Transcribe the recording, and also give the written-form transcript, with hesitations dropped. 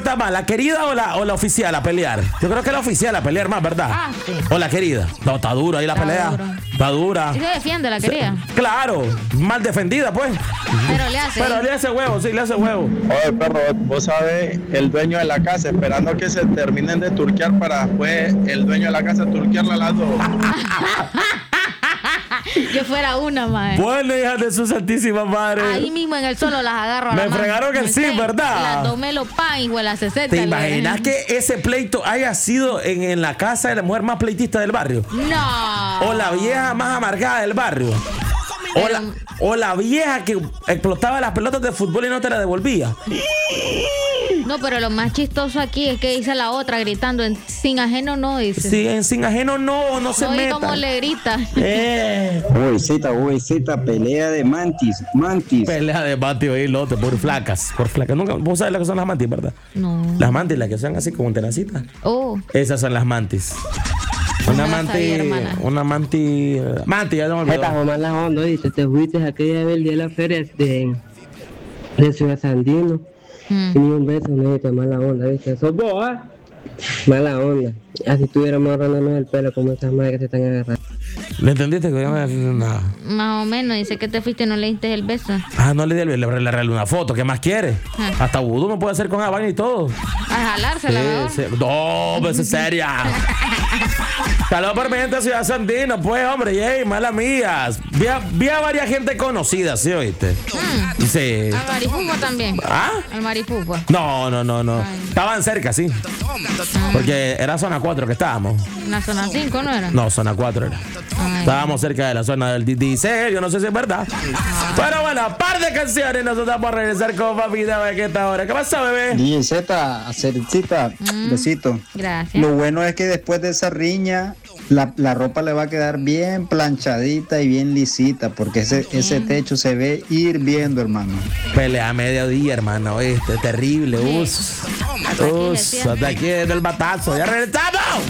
está más, la querida o la oficial a pelear? Yo creo que la oficial a pelear más, ¿verdad? Ah, sí. O la querida. No, está dura ahí la pelea. dura. Está dura. Y se defiende la querida. Claro, mal defendida, pues. Pero le hace. Pero le hace huevo, sí, le hace huevo. Oye, perro, vos sabés, el dueño de la casa esperando que se terminen de turquear para después el dueño de la casa turquearla a las dos. Yo fuera una, mae. Bueno, hija de su santísima madre. Ahí mismo en el suelo las agarro a Me la mano. fregaron el sí, ¿verdad? Las domelo pan, hijo de la 60. ¿Te imaginas que ese pleito haya sido en la casa de la mujer más pleitista del barrio? No. O la vieja más amargada del barrio. O la vieja que explotaba las pelotas de fútbol y no te la devolvía. No, pero lo más chistoso aquí es que dice la otra gritando en sin ajeno no, dice. Sí, en sin ajeno no se No, y meta. como le grita. Uy, pelea de mantis. Pelea de mantis, oí, lote, por flacas. Nunca, vos sabés lo que son las mantis, ¿verdad? No. Las mantis, las que son así como tenacitas. Oh. Esas son las mantis. No Una la mantis. sabía, hermana. Una mantis. Mantis, ya no me Esta olvidó. mala onda, dice, te fuiste aquella vez el día de la feria de Ciudad Sandino. Y ni un beso, no, te mala onda, ¿viste? Sos vos, ¿ah? Mala onda. Así estuviéramos agarrándonos el pelo como esas madres que se están agarrando. ¿Le entendiste? Que yo no me nada. Más o menos, dice que te fuiste y no le diste el beso. Ah, no le di le regalé una foto. ¿Qué más quiere? Hasta vudú me puede hacer con Habana y todo. A jalársela, ¿verdad? Sí. No, pues es seria. Saludos por mi gente de Ciudad Sandino, pues, hombre, yey, mala mía. Vi a varias gente conocida, ¿sí oíste? Sí. Al marifufo también. ¿Ah? Al marifufo. No. Ay. Estaban cerca, sí. Porque era zona 4 que estábamos. En la zona 5, ¿no era? No, zona 4 era. Ay. Estábamos cerca de la zona del dice, yo no sé si es verdad. Pero bueno, par de canciones, nosotros vamos a regresar con papi de que esta hora. ¿Qué pasa, bebé? DJ Cerecita, besito. Gracias. Lo bueno es que después de esa riña, la ropa le va a quedar bien planchadita y bien lisita, porque ese techo se ve hirviendo, hermano. Pelea a mediodía, hermano, terrible. Sí. Hasta aquí decía. Hasta aquí del batazo. Ya regresamos.